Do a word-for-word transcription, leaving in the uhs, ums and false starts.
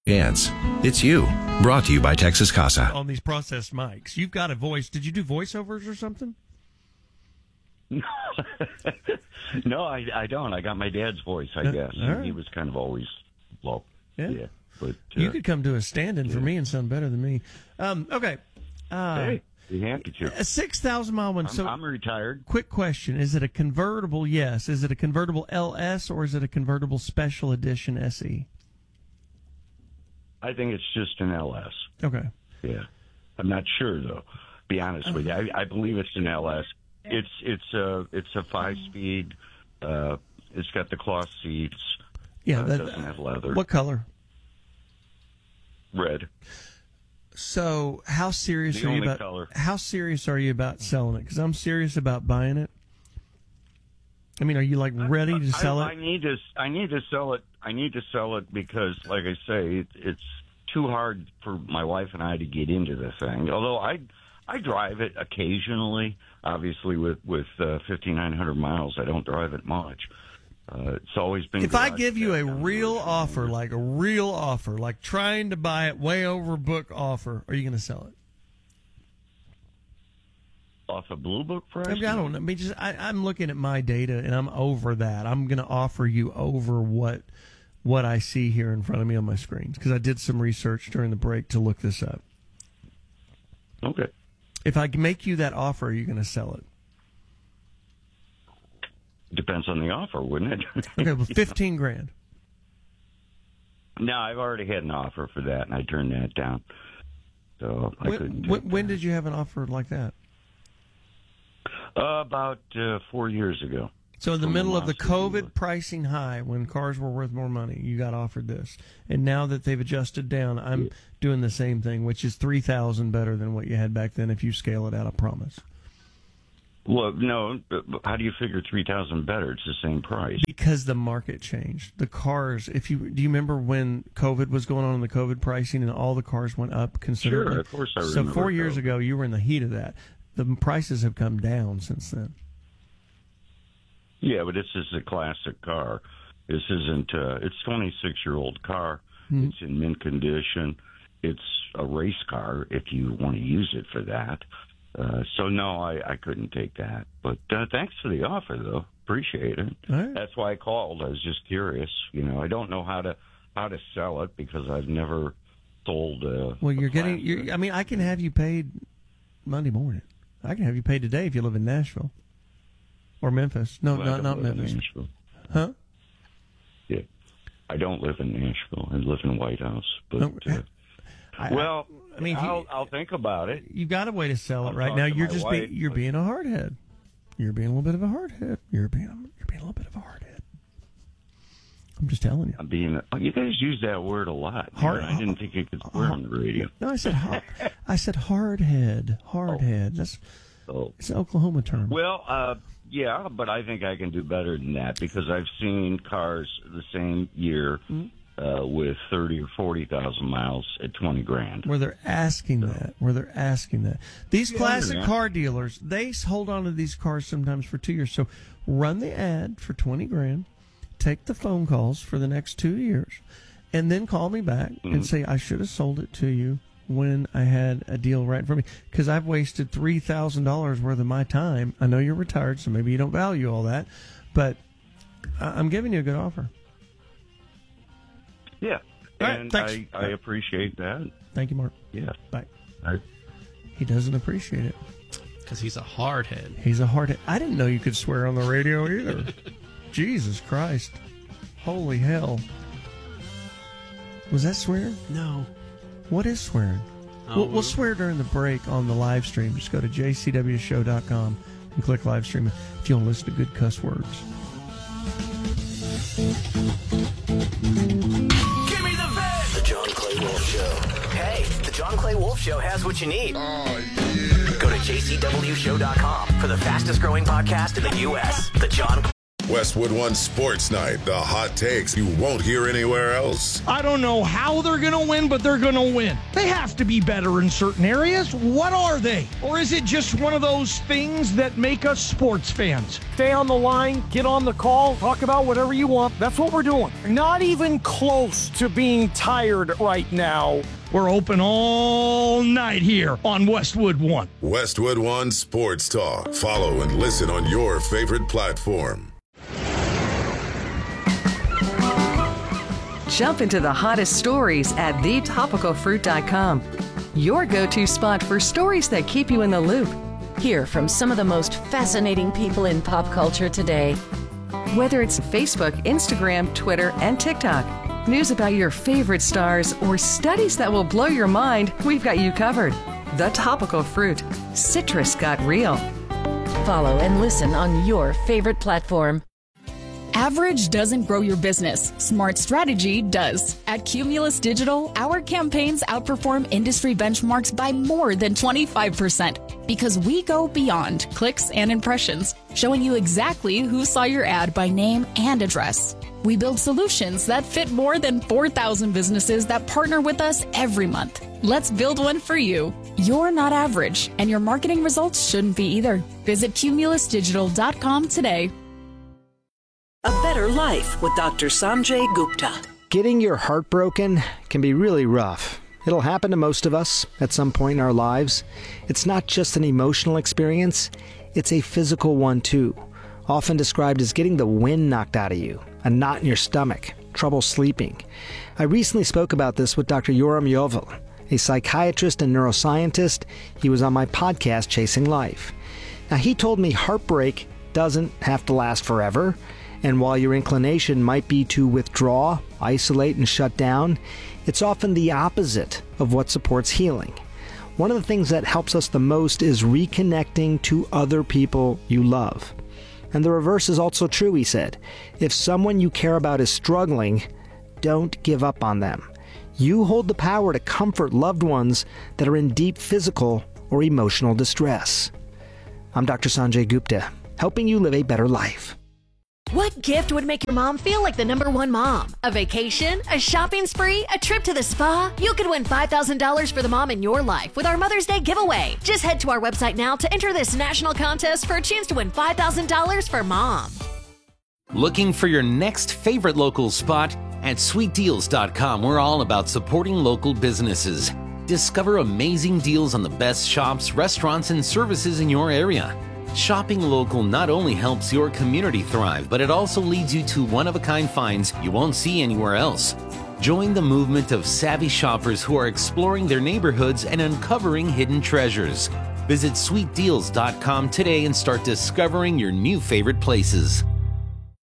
Chance. It's you. Brought to you by Texas Casa. On these processed mics. You've got a voice. Did you do voiceovers or something? No, I, I don't. I got my dad's voice, I guess. All right. He was kind of always low. Yeah. yeah but uh, You could come to a stand-in for yeah. me and sound better than me. Um, okay. Uh, hey, be happy to. A six thousand mile one. I'm, So, I'm retired. quick question. Is it a convertible? Yes. Is it a convertible L S or is it a convertible Special Edition S E? I think it's just an L S. Okay. Yeah. I'm not sure, though. Be honest with you. I, I believe it's an L S. It's it's a it's a five speed. Uh, it's got the cloth seats. Yeah, uh, that it doesn't have leather. What color? Red. So, how serious The are you only about? color. How serious are you about selling it? Because I'm serious about buying it. I mean, are you like ready to sell I, it? I need to. I need to sell it. I need to sell it because, like I say, it, it's too hard for my wife and I to get into the thing. Although I, I drive it occasionally. Obviously, with with uh, fifty-nine hundred miles, I don't drive it much. Uh, it's always been. If I give you a real offer, like a real offer, like trying to buy it way over book offer, are you going to sell it? Off a Blue Book price? I, mean, I don't know. I mean, just I, I'm looking at my data and I'm over that. I'm going to offer you over what what I see here in front of me on my screens because I did some research during the break to look this up. Okay. If I make you that offer, are you going to sell it? Depends on the offer, wouldn't it? Okay, well, fifteen grand. No, I've already had an offer for that, and I turned that down. So I When, couldn't. when, take when that. did you have an offer like that? Uh, about uh, four years ago. So in the From middle a of the Mazda COVID dealer. pricing high, when cars were worth more money, you got offered this. And now that they've adjusted down, I'm Yeah. doing the same thing, which is three thousand better than what you had back then if you scale it out, I promise. Well, no. But how do you figure three thousand better? It's the same price. Because the market changed. The cars, if you do you remember when COVID was going on in the COVID pricing and all the cars went up considerably? Sure, of course I So remember four years COVID. ago, you were in the heat of that. The prices have come down since then. Yeah, but this is a classic car. This isn't. Uh, it's a twenty-six year old car. Hmm. It's in mint condition. It's a race car if you want to use it for that. Uh, so no, I, I couldn't take that. But uh, thanks for the offer, though. Appreciate it. All right. That's why I called. I was just curious. You know, I don't know how to how to sell it because I've never sold. Uh, Well, you're a getting. classic. You're, I mean, I can have you paid Monday morning. I can have you paid today if you live in Nashville or Memphis. No, Well, I not don't not live in Memphis. Nashville. Huh? Yeah, I don't live in Nashville. I live in White House. But No, uh, I, well, I mean, if you- I'll, I'll think about it. You've got a way to sell it I'll right talk now. to You're my just wife, being, you're but- being a hardhead. You're being a little bit of a hardhead. You're being you're being a little bit of a hardhead. I'm just telling you. I'm being. Oh, you guys use that word a lot. Hard- I didn't think you could swear on the radio. No, I said hard, I said hardhead. Hardhead. That's Oh. it's an Oklahoma term. Well, uh, yeah, but I think I can do better than that because I've seen cars the same year uh, with thirty or forty thousand miles at twenty grand. Where they're asking that. Where they're asking that. These Yeah, classic yeah. car dealers, they hold on to these cars sometimes for two years. So run the ad for twenty grand, take the phone calls for the next two years, and then call me back Mm-hmm. and say, I should have sold it to you when I had a deal right in front of me. Because I've wasted three thousand dollars worth of my time. I know you're retired, so maybe you don't value all that, but I- I'm giving you a good offer. Yeah, All right, and thanks. I, I appreciate that. Thank you, Mark. Yeah. Bye. I, He doesn't appreciate it. Because he's a hardhead. He's a hard. I didn't know you could swear on the radio either. Jesus Christ. Holy hell. Was that swearing? No. What is swearing? Oh, we'll, we'll swear during the break on the live stream. Just go to j c w show dot com and click live stream if you want to listen to good cuss words. Give me the veg! The John Clay Wolf Show. Hey, the John Clay Wolf Show has what you need. Oh, yeah. Go to j c w show dot com for the fastest growing podcast in the U S. The John Westwood One Sports Night, the hot takes you won't hear anywhere else. I don't know how they're going to win, but they're going to win. They have to be better in certain areas. What are they? Or is it just one of those things that make us sports fans? Stay on the line, get on the call, talk about whatever you want. That's what we're doing. Not even close to being tired right now. We're open all night here on Westwood One. Westwood One Sports Talk. Follow and listen on your favorite platform. Jump into the hottest stories at the topical fruit dot com. Your go-to spot for stories that keep you in the loop. Hear from some of the most fascinating people in pop culture today. Whether it's Facebook, Instagram, Twitter, and TikTok, news about your favorite stars, or studies that will blow your mind, we've got you covered. The Topical Fruit. Citrus got real. Follow and listen on your favorite platform. Average doesn't grow your business. Smart strategy does. At Cumulus Digital, our campaigns outperform industry benchmarks by more than twenty-five percent because we go beyond clicks and impressions, showing you exactly who saw your ad by name and address. We build solutions that fit more than four thousand businesses that partner with us every month. Let's build one for you. You're not average, and your marketing results shouldn't be either. Visit cumulus digital dot com today. A Better Life with Doctor Sanjay Gupta. Getting your heart broken can be really rough. It'll happen to most of us at some point in our lives. It's not just an emotional experience, it's a physical one too. Often described as getting the wind knocked out of you, a knot in your stomach, trouble sleeping. I recently spoke about this with Doctor Yoram Yovel, a psychiatrist and neuroscientist. He was on my podcast, Chasing Life. Now, he told me heartbreak doesn't have to last forever. And while your inclination might be to withdraw, isolate, and shut down, it's often the opposite of what supports healing. One of the things that helps us the most is reconnecting to other people you love. And the reverse is also true, he said. If someone you care about is struggling, don't give up on them. You hold the power to comfort loved ones that are in deep physical or emotional distress. I'm Doctor Sanjay Gupta, helping you live a better life. What gift would make your mom feel like the number one mom? A vacation? A shopping spree? A trip to the spa? You could win five thousand dollars for the mom in your life with our Mother's Day giveaway. Just head to our website now to enter this national contest for a chance to win five thousand dollars for mom. Looking for your next favorite local spot? At sweet deals dot com, we're all about supporting local businesses. Discover amazing deals on the best shops, restaurants, and services in your area. Shopping local not only helps your community thrive, but it also leads you to one-of-a-kind finds you won't see anywhere else. Join the movement of savvy shoppers who are exploring their neighborhoods and uncovering hidden treasures. Visit sweet deals dot com today and start discovering your new favorite places.